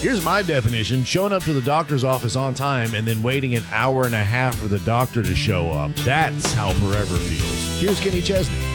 Here's my definition: showing up to the doctor's office on time and then waiting an hour and a half for the doctor to show up. That's how forever feels. Here's Kenny Chesney.